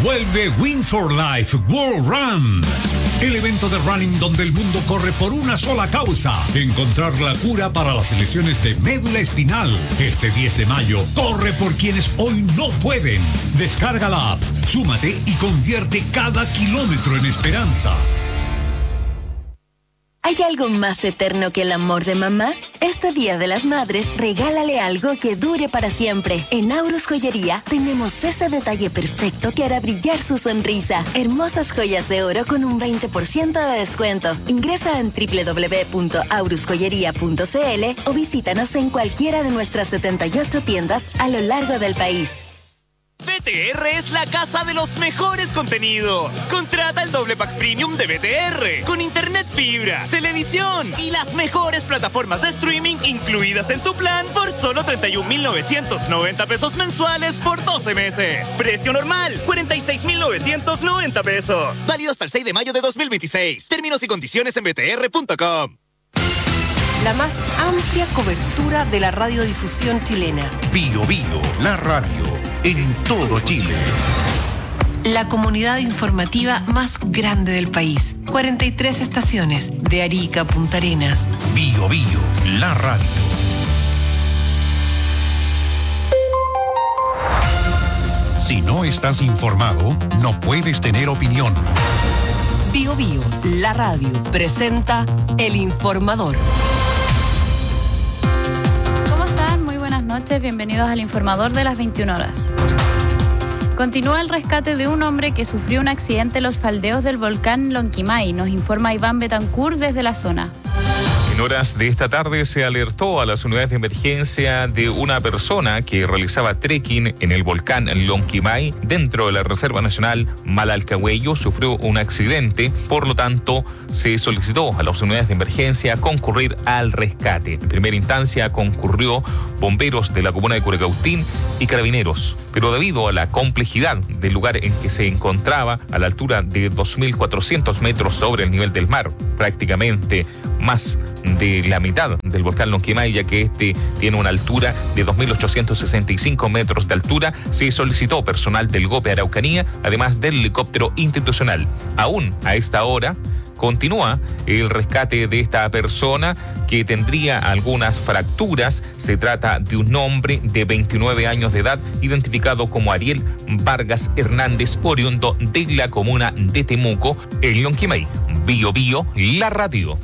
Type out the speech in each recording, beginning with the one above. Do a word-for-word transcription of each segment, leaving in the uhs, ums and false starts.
Vuelve Win for Life World Run, el evento de running donde el mundo corre por una sola causa: encontrar la cura para las lesiones de médula espinal. Este diez de mayo, corre por quienes hoy no pueden. Descarga la app, súmate y convierte cada kilómetro en esperanza. ¿Hay algo más eterno que el amor de mamá? Este Día de las Madres, regálale algo que dure para siempre. En Aurus Joyería tenemos este detalle perfecto que hará brillar su sonrisa. Hermosas joyas de oro con un veinte por ciento de descuento. Ingresa en doble u doble u doble u punto aurus joyería punto c l o visítanos en cualquiera de nuestras setenta y ocho tiendas a lo largo del país. B T R es la casa de los mejores contenidos. Contrata el doble pack premium de B T R con internet fibra, televisión y las mejores plataformas de streaming incluidas en tu plan por solo treinta y un mil novecientos noventa pesos mensuales por doce meses. Precio normal, cuarenta y seis mil novecientos noventa pesos. Válido hasta el seis de mayo de dos mil veintiséis. Términos y condiciones en b t r punto com. La más amplia cobertura de la radiodifusión chilena. Bio Bio, la radio en todo Chile. La comunidad informativa más grande del país. cuarenta y tres estaciones, de Arica a Punta Arenas. Bio Bio, la radio. Si no estás informado, no puedes tener opinión. Bio Bio, la radio, presenta El Informador. Buenas noches, bienvenidos al Informador de las veintiuna horas. Continúa el rescate de un hombre que sufrió un accidente en los faldeos del volcán Lonquimay. Nos informa Iván Betancourt desde la zona. En horas de esta tarde se alertó a las unidades de emergencia de una persona que realizaba trekking en el volcán Lonquimay dentro de la Reserva Nacional Malalcahuello. Sufrió un accidente, por lo tanto se solicitó a las unidades de emergencia concurrir al rescate. En primera instancia concurrió bomberos de la comuna de Curacautín y carabineros, pero debido a la complejidad del lugar en que se encontraba, a la altura de dos mil cuatrocientos metros sobre el nivel del mar, prácticamente más de la mitad del volcán Lonquimay, ya que este tiene una altura de dos mil ochocientos sesenta y cinco metros de altura, se solicitó personal del GOPE Araucanía, además del helicóptero institucional. Aún a esta hora continúa el rescate de esta persona que tendría algunas fracturas. Se trata de un hombre de veintinueve años de edad, identificado como Ariel Vargas Hernández, oriundo de la comuna de Temuco, en Lonquimay. Bio Bio, la radio.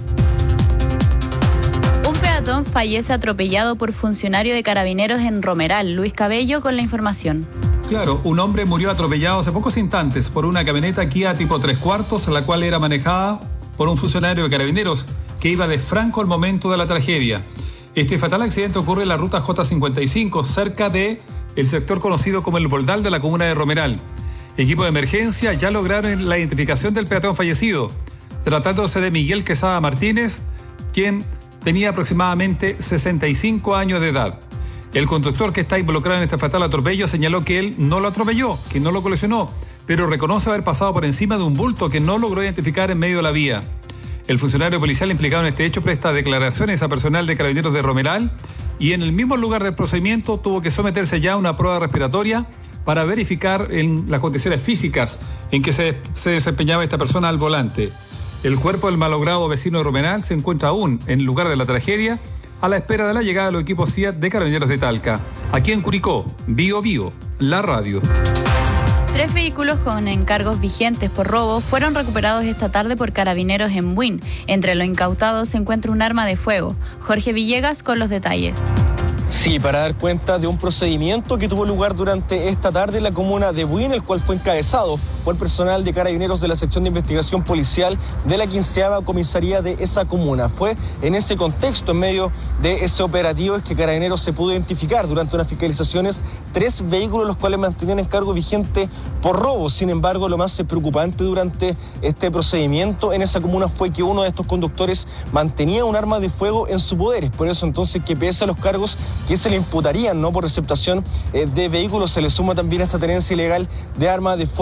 Un peatón fallece atropellado por funcionario de carabineros en Romeral. Luis Cabello con la información. Claro, un hombre murió atropellado hace pocos instantes por una camioneta Kia tipo tres cuartos, la cual era manejada por un funcionario de carabineros que iba de franco al momento de la tragedia. Este fatal accidente ocurre en la ruta J cincuenta y cinco, cerca de el sector conocido como el Boldal de la comuna de Romeral. Equipo de emergencia ya lograron la identificación del peatón fallecido, tratándose de Miguel Quesada Martínez, quien tenía aproximadamente sesenta y cinco años de edad. El conductor que está involucrado en este fatal atropello señaló que él no lo atropelló, que no lo colisionó, pero reconoce haber pasado por encima de un bulto que no logró identificar en medio de la vía. El funcionario policial implicado en este hecho presta declaraciones a personal de carabineros de Romeral y en el mismo lugar del procedimiento tuvo que someterse ya a una prueba respiratoria para verificar en las condiciones físicas en que se, se desempeñaba esta persona al volante. El cuerpo del malogrado vecino de Romeral se encuentra aún en el lugar de la tragedia, a la espera de la llegada de los equipos C I A T de Carabineros de Talca. Aquí en Curicó, Bio Bio, la radio. Tres vehículos con encargos vigentes por robo fueron recuperados esta tarde por Carabineros en Buin. Entre lo incautado se encuentra un arma de fuego. Jorge Villegas con los detalles. Sí, para dar cuenta de un procedimiento que tuvo lugar durante esta tarde en la comuna de Buin, el cual fue encabezado por personal de Carabineros de la sección de investigación policial de la quinceava comisaría de esa comuna. Fue en ese contexto, en medio de ese operativo, es que Carabineros se pudo identificar durante unas fiscalizaciones tres vehículos los cuales mantenían encargo vigente por robo. Sin embargo, lo más preocupante durante este procedimiento en esa comuna fue que uno de estos conductores mantenía un arma de fuego en su poder. Es por eso entonces que pese a los cargos que se le imputarían, no por receptación eh, de vehículos, se le suma también esta tenencia ilegal de arma de fuego. Es por eso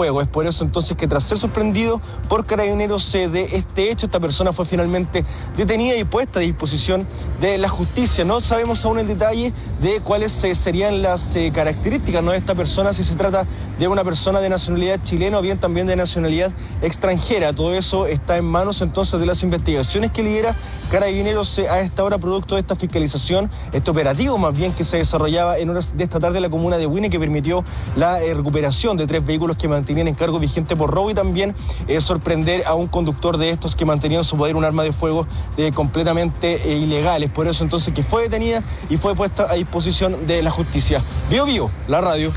eso entonces que tras ser sorprendido por carabineros eh, de este hecho, esta persona fue finalmente detenida y puesta a disposición de la justicia. No sabemos aún el detalle de cuáles eh, serían las eh, características, ¿no?, de esta persona, si se trata de una persona de nacionalidad chilena o bien también de nacionalidad extranjera. Todo eso está en manos entonces de las investigaciones que lidera Carabineros eh, a esta hora, producto de esta fiscalización, este operativo más bien que se desarrollaba en horas de esta tarde en la comuna de Huine, que permitió la eh, recuperación de tres vehículos que mantenían en cargo vigente por robo y también eh, sorprender a un conductor de estos que mantenía en su poder un arma de fuego eh, completamente eh, ilegales. Por eso entonces que fue detenida y fue puesta a disposición de la justicia. Bio Bio, la radio.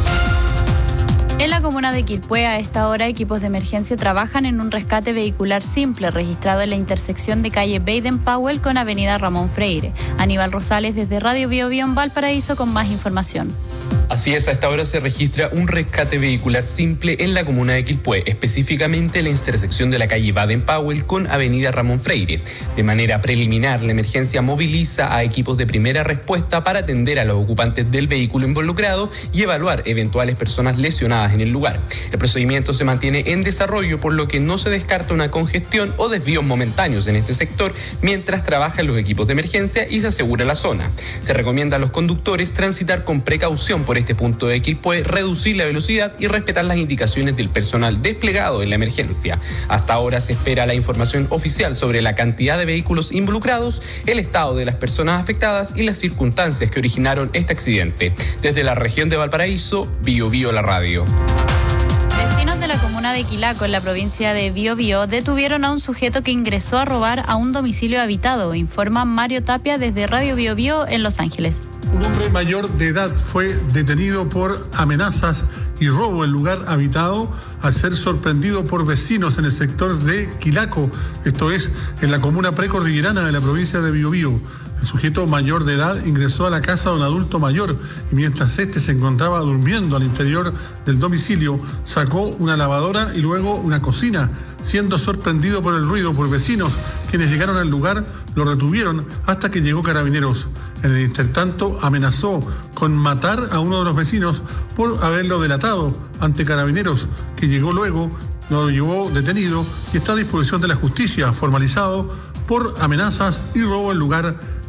En la comuna de Quilpué, a esta hora, equipos de emergencia trabajan en un rescate vehicular simple registrado en la intersección de calle Baden-Powell con avenida Ramón Freire. Aníbal Rosales desde Radio Bio Bio en Valparaíso con más información. Así es, a esta hora se registra un rescate vehicular simple en la comuna de Quilpué, específicamente en la intersección de la calle Baden-Powell con avenida Ramón Freire. De manera preliminar, la emergencia moviliza a equipos de primera respuesta para atender a los ocupantes del vehículo involucrado y evaluar eventuales personas lesionadas en el lugar. El procedimiento se mantiene en desarrollo, por lo que no se descarta una congestión o desvíos momentáneos en este sector mientras trabajan los equipos de emergencia y se asegura la zona. Se recomienda a los conductores transitar con precaución por este punto de Quilpué, reducir la velocidad y respetar las indicaciones del personal desplegado en la emergencia. Hasta ahora se espera la información oficial sobre la cantidad de vehículos involucrados, el estado de las personas afectadas y las circunstancias que originaron este accidente. Desde la región de Valparaíso, Bio Bio la radio. Vecinos de la comuna de Quilaco, en la provincia de Biobío, detuvieron a un sujeto que ingresó a robar a un domicilio habitado, informa Mario Tapia desde Radio Bio Bio en Los Ángeles. Un hombre mayor de edad fue detenido por amenazas y robo en lugar habitado al ser sorprendido por vecinos en el sector de Quilaco, esto es, en la comuna precordillerana de la provincia de Biobío. El sujeto mayor de edad ingresó a la casa de un adulto mayor y mientras éste se encontraba durmiendo al interior del domicilio, sacó una lavadora y luego una cocina, siendo sorprendido por el ruido por vecinos, quienes llegaron al lugar, lo retuvieron hasta que llegó Carabineros. En el intertanto, amenazó con matar a uno de los vecinos por haberlo delatado ante Carabineros, que llegó luego, lo llevó detenido y está a disposición de la justicia, formalizado por amenazas y robo en lugar